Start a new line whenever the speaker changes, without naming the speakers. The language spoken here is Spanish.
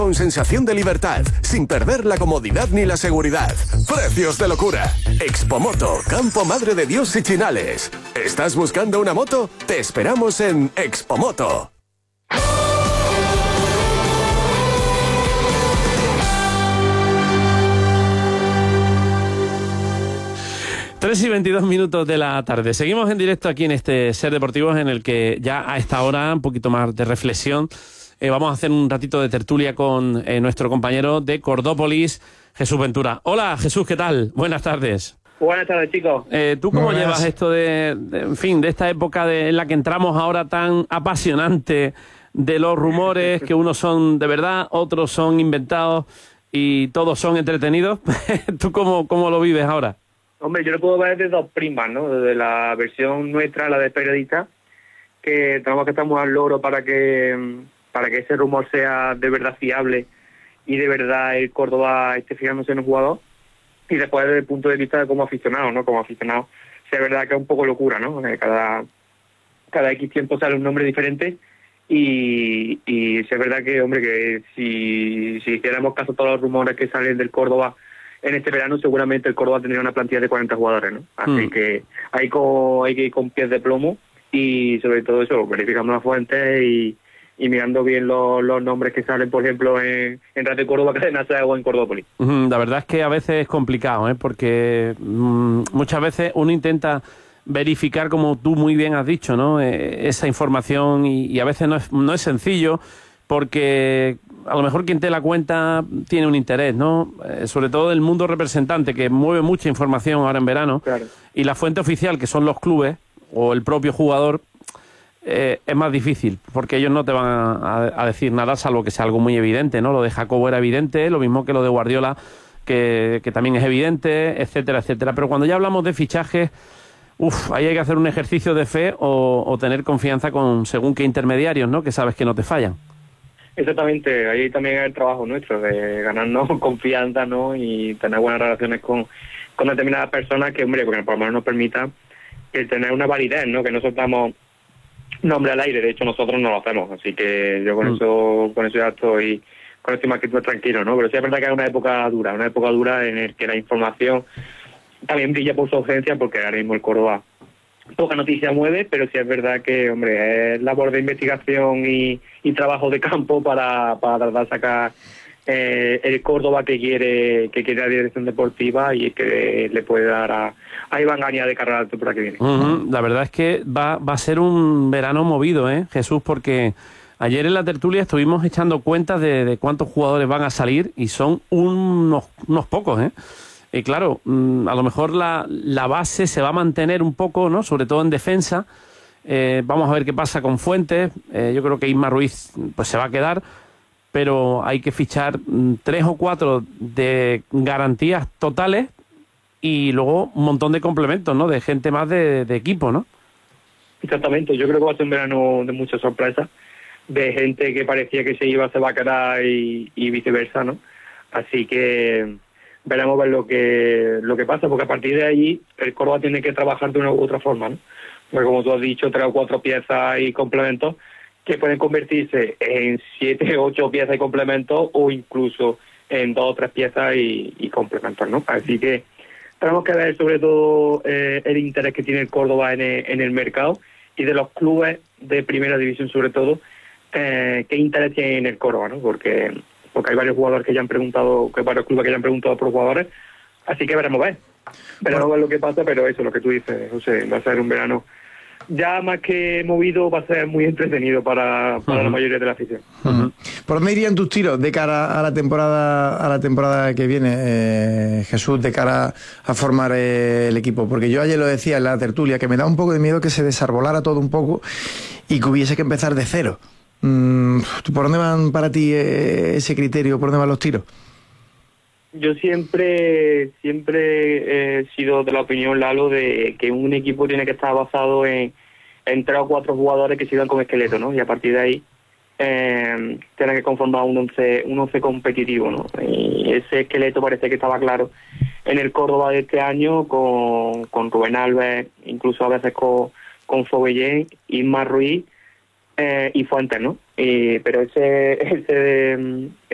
Con sensación de libertad, sin perder la comodidad ni la seguridad. Precios de locura. Expomoto, Campo Madre de Dios y Chinales. ¿Estás buscando una moto? Te esperamos en Expomoto.
Tres y 22 minutos de la tarde. Seguimos en directo aquí en este Ser Deportivos, en el que ya a esta hora, un poquito más de reflexión, vamos a hacer un ratito de tertulia con nuestro compañero de Cordópolis, Jesús Ventura. Hola, Jesús, ¿qué tal? Buenas tardes.
Buenas tardes, chicos.
¿Tú cómo llevas esto de esta época en la que entramos ahora tan apasionante de los rumores, que unos son de verdad, otros son inventados y todos son entretenidos? ¿Tú cómo lo vives ahora?
Hombre, yo lo puedo ver de dos primas, ¿no? Desde la versión nuestra, la de periodista, que tenemos que estar muy al loro para que ese rumor sea de verdad fiable y de verdad el Córdoba esté fijándose en un jugador. Y después desde el punto de vista de como aficionado, ¿no? Como aficionado, sí, es verdad que es un poco locura, ¿no? Cada X tiempo sale un nombre diferente y sí es verdad que, hombre, que si hiciéramos caso a todos los rumores que salen del Córdoba en este verano, seguramente el Córdoba tendría una plantilla de 40 jugadores, ¿no? Así que hay que ir con pies de plomo y sobre todo eso, verificando las fuentes y mirando bien los nombres que salen, por ejemplo, en Radio Córdoba, Cadena SER o en Cordópolis.
La verdad es que a veces es complicado, porque muchas veces uno intenta verificar, como tú muy bien has dicho, ¿no? Esa información y a veces no es sencillo, porque a lo mejor quien te la cuenta tiene un interés, ¿no? Sobre todo el mundo representante, que mueve mucha información ahora en verano,
claro.
Y la fuente oficial, que son los clubes o el propio jugador, es más difícil, porque ellos no te van a decir nada, salvo que sea algo muy evidente, ¿no? Lo de Jacobo era evidente, lo mismo que lo de Guardiola, que también es evidente, etcétera, etcétera. Pero cuando ya hablamos de fichajes, ahí hay que hacer un ejercicio de fe o tener confianza con según qué intermediarios, ¿no? Que sabes que no te fallan.
Exactamente, ahí también es el trabajo nuestro, de ganarnos confianza, ¿no? Y tener buenas relaciones con determinadas personas que, hombre, porque por lo menos nos permita tener una validez, ¿no? Que no soltamos nombre al aire, de hecho nosotros no lo hacemos, así que yo con eso ya estoy más que tranquilo, ¿no? Pero sí es verdad que es una época dura en la que la información también brilla por su ausencia, porque ahora mismo el Córdoba poca noticia mueve, pero sí es verdad que, hombre, es labor de investigación y trabajo de campo para tratar de sacar el Córdoba que quiere la dirección deportiva y que le puede dar a Iván Gaña de carrera por aquí viene.
La verdad es que va a ser un verano movido, Jesús, porque ayer en la tertulia estuvimos echando cuentas de cuántos jugadores van a salir y son unos pocos, Y claro, a lo mejor la base se va a mantener un poco, ¿no? Sobre todo en defensa. Vamos a ver qué pasa con Fuentes. Yo creo que Isma Ruiz pues se va a quedar, pero hay que fichar 3 o 4 de garantías totales y luego un montón de complementos, ¿no? De gente más de equipo, ¿no?
Exactamente, yo creo que va a ser un verano de muchas sorpresas, de gente que parecía que se va a quedar y viceversa, ¿no? Así que veremos ver lo que pasa, porque a partir de allí el Córdoba tiene que trabajar de una u otra forma, ¿no? Porque como tú has dicho, 3 o 4 piezas y complementos que pueden convertirse en 7 o 8 piezas y complementos, o incluso en 2 o 3 piezas y complementos, ¿no? Así que tenemos que ver sobre todo el interés que tiene el Córdoba en el mercado y de los clubes de primera división sobre todo, qué interés tiene en el Córdoba, ¿no? Porque hay varios jugadores que ya han preguntado, varios clubes que ya han preguntado por jugadores, así que veremos ver lo que pasa, pero eso, lo que tú dices, José, va a ser un verano ya más que movido, va a ser muy entretenido para la mayoría de la afición.
¿Por dónde irían tus tiros de cara a la temporada que viene, Jesús, de cara a formar el equipo? Porque yo ayer lo decía en la tertulia, que me da un poco de miedo que se desarbolara todo un poco y que hubiese que empezar de cero. ¿Por dónde van para ti ese criterio? ¿Por dónde van los tiros?
Yo siempre he sido de la opinión, Lalo, de que un equipo tiene que estar basado en 3 o 4 jugadores que sigan con esqueleto, ¿no? Y a partir de ahí tiene que conformar un once competitivo, ¿no? Y ese esqueleto parece que estaba claro en el Córdoba de este año, con Rubén Alves, incluso a veces con Fobellén, Isma Ruiz y Fuentes, ¿no? Pero ese